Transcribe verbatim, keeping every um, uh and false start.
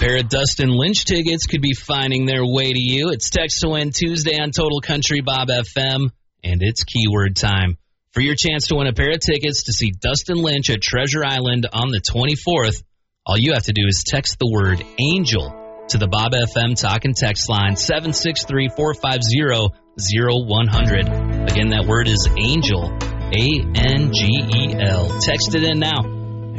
pair of Dustin Lynch tickets could be finding their way to you. It's Text to Win Tuesday on Total Country Bob F M, and it's keyword time. For your chance to win a pair of tickets to see Dustin Lynch at Treasure Island on the twenty-fourth, all you have to do is text the word ANGEL to the Bob F M talk and text line seven six three, four five zero, zero one zero zero. Again, that word is ANGEL, A N G E L. Text it in now.